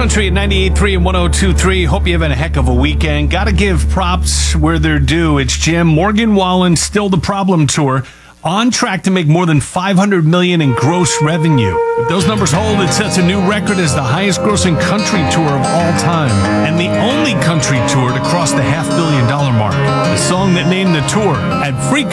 Country at 98.3 and 102.3. Hope you're having a heck of a weekend. Got to give props where they're due. It's Jim. Morgan Wallen, Still the Problem Tour, on track to make more than $500 million in gross revenue. If those numbers hold, it sets a new record as the highest-grossing country tour of all time, and the only country tour to cross the $500 million mark. The song that named the tour at Free